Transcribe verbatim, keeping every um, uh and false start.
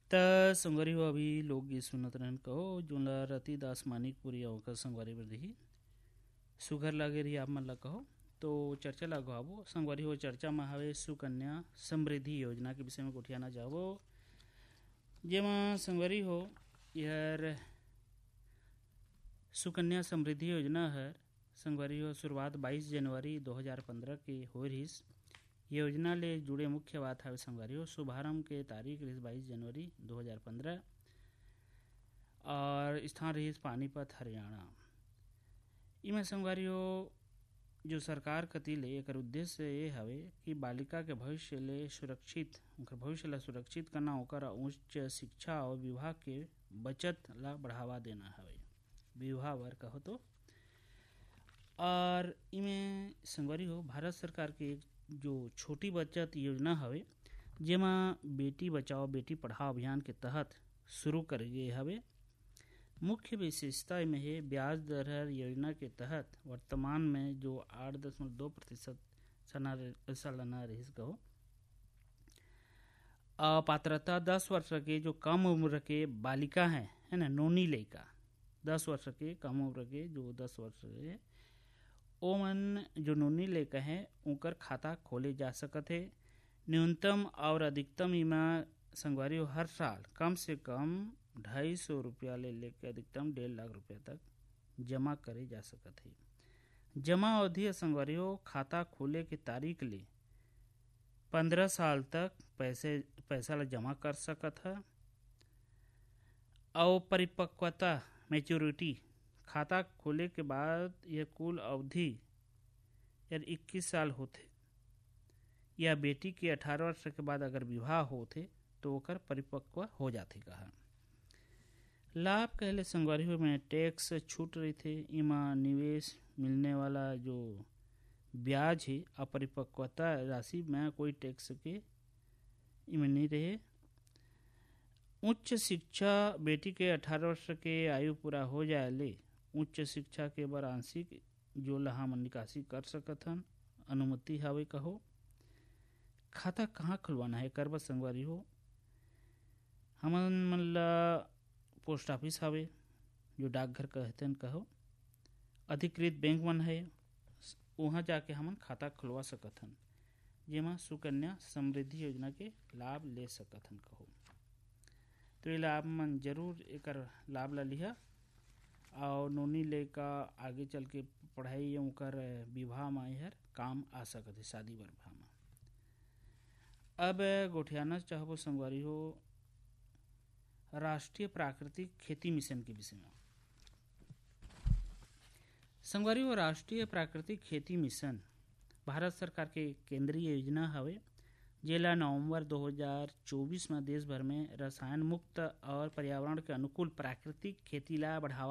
त संगवारी हो अभी लोकगीत सुनत रहन कहो जोला रति दास मानिकपुरी अवकर संगवारी बर दिही सुघर लागे रही आप मन ला कहो तो चर्चा ला गवाबो संगवारी हो चर्चा में हवे सुकन्या समृद्धि योजना के विषय में गोठियाना जाबो जेमा संगवारी हो यार सुकन्या समृद्धि योजना है संगवारी हो शुरुआत बाईस जनवरी दो हज़ार पंद्रह के हो रहीस। योजना ले जुड़े मुख्य बात है संगवारी हो शुभारंभ के तारीख रही बाईस जनवरी दो हज़ार पंद्रह और स्थान रही पानीपत हरियाणा। इमें संगवारी हो जो सरकार कति ले एकर उद्देश्य ये हवे कि बालिका के भविष्य ले सुरक्षित उनकर भविष्य ला सुरक्षित करना ओकर उच्च शिक्षा और विवाह के बचत ला बढ़ावा देना हवे विवाह बर कहो तो। और इमें संगवारी हो भारत सरकार के एक जो छोटी बचत योजना हवे जेमा बेटी बचाओ बेटी पढ़ाओ अभियान के तहत शुरू कर गए हवे। मुख्य विशेषता में है ब्याज दर हर योजना के तहत वर्तमान में जो आठ दशमलव दो प्रतिशत सालाना रही कहो पात्रता दस वर्ष के जो कम उम्र के बालिका हैं है ना नोनी लड़का दस वर्ष के कम उम्र के जो दस वर्ष के ओमन जो नोनी लेकर हैं उनकर खाता खोले जा सकत है। न्यूनतम और अधिकतम इमा संगवारी हर साल कम से कम ढाई सौ रुपया ले लेकर अधिकतम डेढ़ लाख रुपया तक जमा करे जा सकत है। जमा अवधि संगवारी खाता खोले के तारीख ले पंद्रह साल तक पैसे पैसा ला जमा कर सकत है। और परिपक्वता मैच्योरिटी खाता खोले के बाद यह कुल अवधि यानी इक्कीस साल होते या बेटी के अठारह वर्ष के बाद अगर विवाह होते तो ओकर परिपक्व हो जाते कहा। लाभ कहले संगवारी में टैक्स छूट रही थे इमा निवेश मिलने वाला जो ब्याज है अपरिपक्वता राशि में कोई टैक्स के इमें नहीं रहे। उच्च शिक्षा बेटी के अठारह वर्ष के आयु पूरा हो जाए ले उच्च शिक्षा के बर आंशिक जो ला हम निकासी कर सकत हन अनुमति हावे कहो। खाता कहाँ खुलवाना है कर संगवारी हो हमन मन ला पोस्ट ऑफिस हावे जो डाकघर कहते हैं कहो अधिकृत बैंक मन है वहाँ जाके हमन खाता खुलवा सकत हन जेमा सुकन्या समृद्धि योजना के लाभ ले सकत हन कहो। तो ये लाभ मन जरूर एकर लाभ ला लिहा और नोनी लेका आगे चल के पढ़ाई उनकर विवाह में हर काम आ सकत है शादी विवाह में। अब गोठियाना चाहबो संगवारी हो राष्ट्रीय प्राकृतिक खेती मिशन के विषय में संगवारी हो राष्ट्रीय प्राकृतिक खेती मिशन भारत सरकार के केंद्रीय योजना हवे जेला नवंबर दो हज़ार चौबीस में देश भर में रसायन मुक्त और पर्यावरण के अनुकूल प्राकृतिक खेती ला बढ़ावा